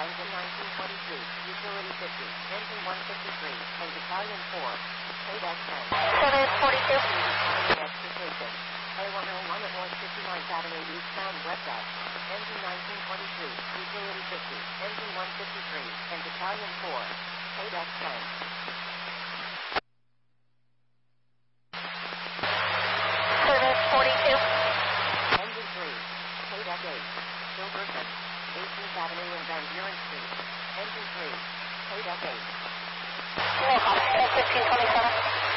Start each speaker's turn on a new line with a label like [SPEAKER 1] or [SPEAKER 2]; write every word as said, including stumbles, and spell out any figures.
[SPEAKER 1] engine nineteen twenty-three, utility fifty, engine one fifty-three, and battalion four, payback ten.
[SPEAKER 2] seven forty-two.
[SPEAKER 1] Excitation. A one oh one at North fifty-ninth Avenue eastbound westbound. Engine nineteen twenty-three, utility fifty, engine one fifty-three, and battalion four, payback ten.
[SPEAKER 2] seven forty-two.
[SPEAKER 1] Engine three, payback eight, Silverton, eighteenth Avenue and Van Buren Street. Engine three, payback eight.
[SPEAKER 2] fifteen twenty-seven.